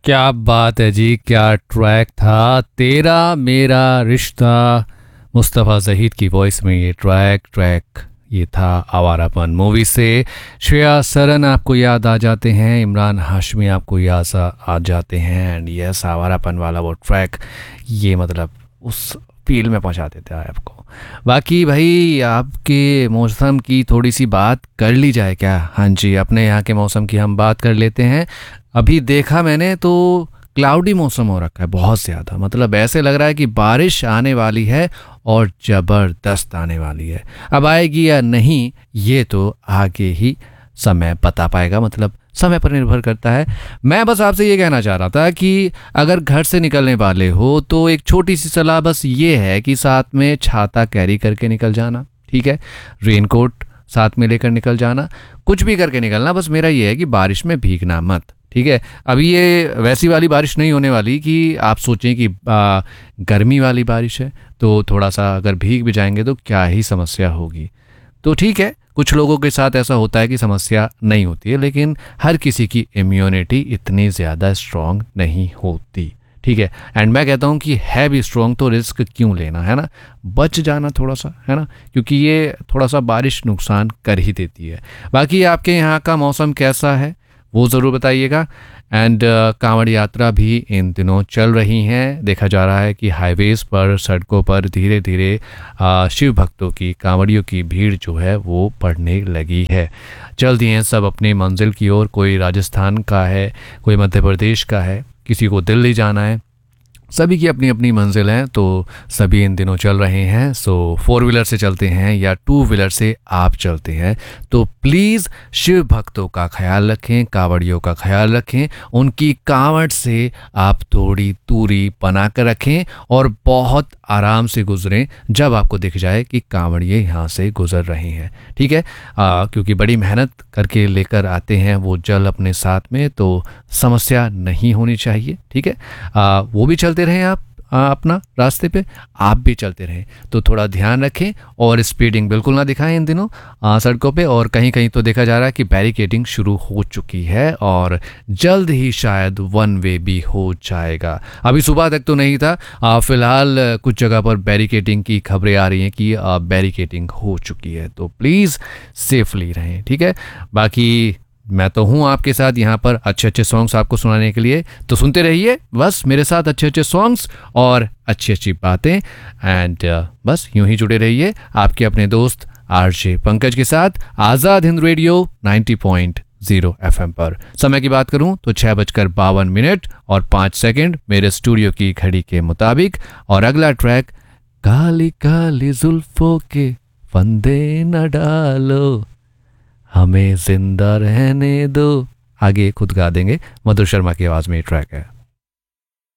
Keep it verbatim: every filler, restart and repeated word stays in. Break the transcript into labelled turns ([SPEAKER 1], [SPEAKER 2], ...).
[SPEAKER 1] क्या बात है जी, क्या ट्रैक था। तेरा मेरा रिश्ता, मुस्तफ़ा ज़हीद की वॉइस में ये ट्रैक ट्रैक ये था आवारापन मूवी से। श्रेया सरन आपको याद आ जाते हैं, इमरान हाशमी आपको याद आ आ जाते हैं। एंड यस, आवारापन वाला वो ट्रैक ये मतलब उस फील में पहुंचा देता है आपको। बाकी भाई, आपके मौसम की थोड़ी सी बात कर ली जाए क्या? हाँ जी, अपने यहाँ के मौसम की हम बात कर लेते हैं। अभी देखा मैंने तो क्लाउडी मौसम हो रखा है बहुत ज़्यादा, मतलब ऐसे लग रहा है कि बारिश आने वाली है और ज़बरदस्त आने वाली है। अब आएगी या नहीं ये तो आगे ही समय बता पाएगा, मतलब समय पर निर्भर करता है। मैं बस आपसे ये कहना चाह रहा था कि अगर घर से निकलने वाले हो तो एक छोटी सी सलाह बस ये है कि साथ में छाता कैरी करके निकल जाना, ठीक है। रेनकोट साथ में लेकर निकल जाना, कुछ भी करके निकलना, बस मेरा ये है कि बारिश में भीगना मत, ठीक है। अभी ये वैसी वाली बारिश नहीं होने वाली कि आप सोचें कि आ, गर्मी वाली बारिश है तो थोड़ा सा अगर भीग भी जाएंगे तो क्या ही समस्या होगी। तो ठीक है, कुछ लोगों के साथ ऐसा होता है कि समस्या नहीं होती है, लेकिन हर किसी की इम्यूनिटी इतनी ज़्यादा स्ट्रांग नहीं होती, ठीक है। एंड मैं कहता हूँ कि है भी स्ट्रांग तो रिस्क क्यों लेना, है ना। बच जाना थोड़ा सा, है ना, क्योंकि ये थोड़ा सा बारिश नुकसान कर ही देती है। बाकी आपके यहाँ का मौसम कैसा है वो ज़रूर बताइएगा। एंड uh, कांवड़ यात्रा भी इन दिनों चल रही हैं। देखा जा रहा है कि हाईवेज पर, सड़कों पर धीरे धीरे uh, शिव भक्तों की, कांवड़ियों की भीड़ जो है वो बढ़ने लगी है। चल दिए हैं सब अपनी मंजिल की ओर। कोई राजस्थान का है, कोई मध्य प्रदेश का है, किसी को दिल्ली जाना है, सभी की अपनी अपनी मंजिल है। तो सभी इन दिनों चल रहे हैं। सो फोर व्हीलर से चलते हैं या टू व्हीलर से आप चलते हैं तो प्लीज़ शिव भक्तों का ख्याल रखें, कांवड़ियों का ख्याल रखें, उनकी कांवड़ से आप थोड़ी दूरी बना कर रखें और बहुत आराम से गुजरें जब आपको दिख जाए कि कांवड़िए यहाँ से गुजर रहे हैं, ठीक है। आ, क्योंकि बड़ी मेहनत करके लेकर आते हैं वो जल अपने साथ में, तो समस्या नहीं होनी चाहिए, ठीक है। आ, वो भी चलते रहें, आप आ, अपना रास्ते पे आप भी चलते रहें। तो थोड़ा ध्यान रखें और स्पीडिंग बिल्कुल ना दिखाएं इन दिनों आ, सड़कों पे। और कहीं कहीं तो देखा जा रहा है कि बैरिकेडिंग शुरू हो चुकी है और जल्द ही शायद वन वे भी हो जाएगा। अभी सुबह तक तो नहीं था, आ, फिलहाल कुछ जगह पर बैरिकेडिंग की खबरें आ रही हैं कि बैरिकेडिंग हो चुकी है। तो प्लीज़ सेफली रहें, ठीक है। बाकी मैं तो हूँ आपके साथ यहाँ पर अच्छे अच्छे सॉन्ग्स आपको सुनाने के लिए, तो सुनते रहिए बस मेरे साथ अच्छे अच्छे सॉन्ग्स और अच्छी अच्छी बातें। एंड uh, बस यूं ही जुड़े रहिए आपके अपने दोस्त आरजे पंकज के साथ Azad Hind radio ninety point zero FM पर। समय की बात करूं तो छः बजकर बावन मिनट और पाँच सेकंड मेरे स्टूडियो की घड़ी के मुताबिक। और अगला ट्रैक, काली काली जुल्फों के फंदे न डालो, हमें जिंदा रहने दो, आगे खुद गा देंगे। मधुर शर्मा की आवाज़ में ये ट्रैक है।